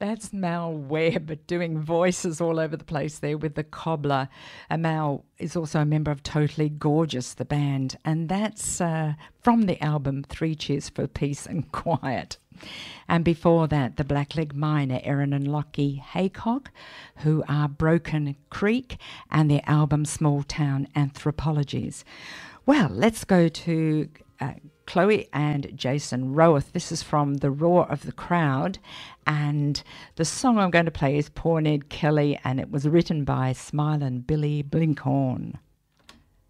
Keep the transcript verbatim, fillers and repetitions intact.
That's Mal Webb doing voices all over the place there with the Cobbler. And Mal is also a member of Totally Gorgeous, the band, and that's uh, from the album Three Cheers for Peace and Quiet. And before that, the Blackleg Miner, Erin and Lockie Haycock, who are Broken Creek, and their album Small Town Anthropologies. Well, let's go to uh, Chloe and Jason Roworth. This is from The Roar of the Crowd, and the song I'm going to play is Poor Ned Kelly, and it was written by Smilin' Billy Blinkhorn.